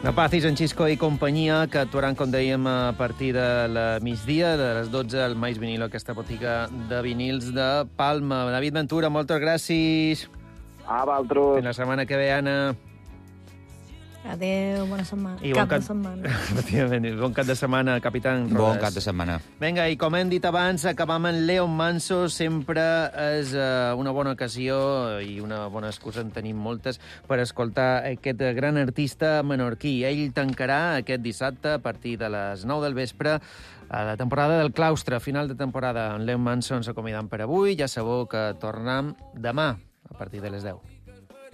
La Paz i Sanxisco i companyia, que actuaran, com dèiem, a partir de la migdia, de les 12 al Mais Vinilo, aquesta botiga de vinils de Palma. David Ventura, moltes gràcies. A vosaltres. Fins la setmana que ve, Anna. Adéu, bona setmana. I cap de setmana. Efectivament, bon cap de setmana, capitán Rodas. Bon cap de setmana. Vinga, i com hem dit abans, acabam amb Leon Manso. Sempre és una bona ocasió i una bona excusa, en tenim moltes, per escoltar aquest gran artista menorquí. Ell tancarà aquest dissabte a partir de les 9 del vespre a la temporada del Claustre, final de temporada. En Leon Manso ens acomidam per avui. Ja sabeu que tornem demà a partir de les 10.